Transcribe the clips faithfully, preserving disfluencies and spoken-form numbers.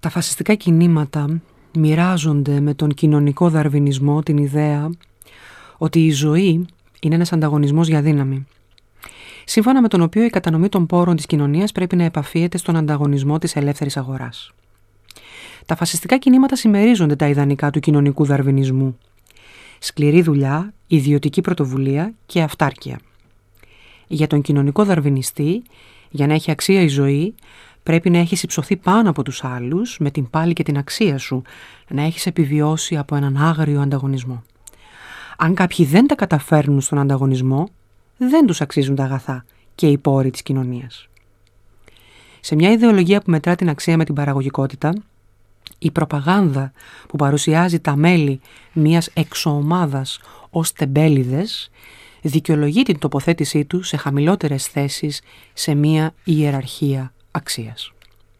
Τα φασιστικά κινήματα μοιράζονται με τον κοινωνικό δαρβινισμό την ιδέα ότι η ζωή είναι ένας ανταγωνισμός για δύναμη, σύμφωνα με τον οποίο η κατανομή των πόρων της κοινωνίας πρέπει να επαφίεται στον ανταγωνισμό της ελεύθερης αγοράς. Τα φασιστικά κινήματα συμμερίζονται τα ιδανικά του κοινωνικού δαρβινισμού. Σκληρή δουλειά, ιδιωτική πρωτοβουλία και αυτάρκεια. Για τον κοινωνικό δαρβινιστή, για να έχει αξία η ζωή, πρέπει να έχεις υψωθεί πάνω από τους άλλους με την πάλη και την αξία σου, να έχεις επιβιώσει από έναν άγριο ανταγωνισμό. Αν κάποιοι δεν τα καταφέρνουν στον ανταγωνισμό, δεν τους αξίζουν τα αγαθά και οι πόροι της κοινωνίας. Σε μια ιδεολογία που μετρά την αξία με την παραγωγικότητα, η προπαγάνδα που παρουσιάζει τα μέλη μιας εξωομάδας ως τεμπέληδες δικαιολογεί την τοποθέτησή του σε χαμηλότερες θέσεις σε μια ιεραρχία αξίας.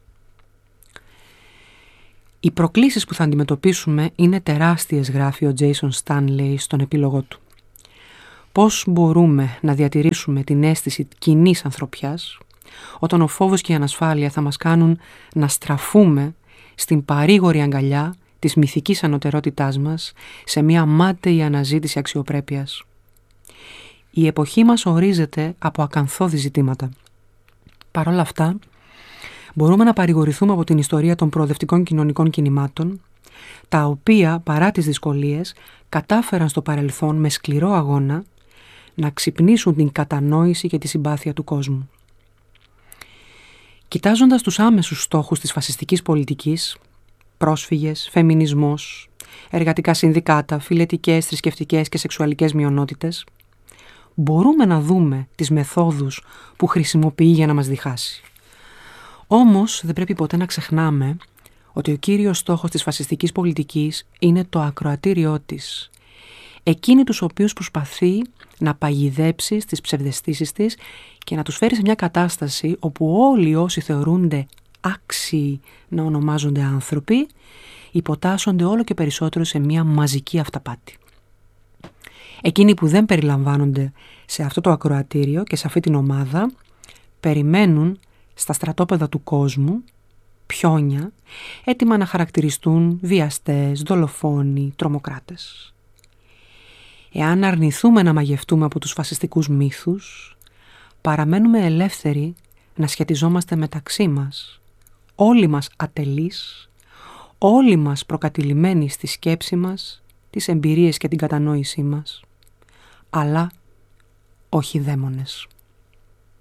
Οι προκλήσεις που θα αντιμετωπίσουμε είναι τεράστιες, γράφει ο Τζέισον Στάνλεϊ στον επίλογο του. Πώς μπορούμε να διατηρήσουμε την αίσθηση κοινής ανθρωπιάς όταν ο φόβος και η ανασφάλεια θα μας κάνουν να στραφούμε στην παρήγορη αγκαλιά της μυθικής ανωτερότητάς μας σε μια μάταιη αναζήτηση αξιοπρέπειας. Η εποχή μας ορίζεται από ακανθώδη ζητήματα. Παρ' όλα αυτά, μπορούμε να παρηγορηθούμε από την ιστορία των προοδευτικών κοινωνικών κινημάτων, τα οποία, παρά τις δυσκολίες, κατάφεραν στο παρελθόν με σκληρό αγώνα να ξυπνήσουν την κατανόηση και τη συμπάθεια του κόσμου. Κοιτάζοντας τους άμεσους στόχους της φασιστικής πολιτικής, πρόσφυγες, φεμινισμός, εργατικά συνδικάτα, φιλετικές, θρησκευτικές και σεξουαλικές μειονότητες, μπορούμε να δούμε τις μεθόδους που χρησιμοποιεί για να μας διχάσει. Όμως δεν πρέπει ποτέ να ξεχνάμε ότι ο κύριος στόχος της φασιστικής πολιτικής είναι το ακροατήριό της, εκείνοι τους οποίους προσπαθεί να παγιδέψει στις ψευδαισθήσεις της και να τους φέρει σε μια κατάσταση όπου όλοι όσοι θεωρούνται άξιοι να ονομάζονται άνθρωποι υποτάσσονται όλο και περισσότερο σε μια μαζική αυταπάτη. Εκείνοι που δεν περιλαμβάνονται σε αυτό το ακροατήριο και σε αυτή την ομάδα περιμένουν στα στρατόπεδα του κόσμου πιόνια έτοιμα να χαρακτηριστούν βιαστές, δολοφόνοι, τρομοκράτες. Εάν αρνηθούμε να μαγευτούμε από τους φασιστικούς μύθους, παραμένουμε ελεύθεροι να σχετιζόμαστε μεταξύ μας, όλοι μας ατελείς, όλοι μας προκατηλημένοι στη σκέψη μας, τις εμπειρίες και την κατανόησή μας, αλλά όχι δαίμονες.